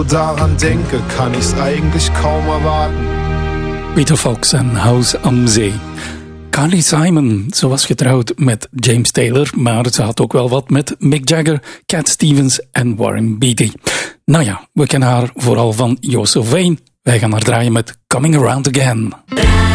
Daran denke, kann ich's eigentlich kaum erwarten. Peter Fox en Huis am Zee. Carly Simon, ze was getrouwd met James Taylor, maar ze had ook wel wat met Mick Jagger, Cat Stevens en Warren Beatty. Nou ja, we kennen haar vooral van You're So Vain. Wij gaan haar draaien met Coming Around Again.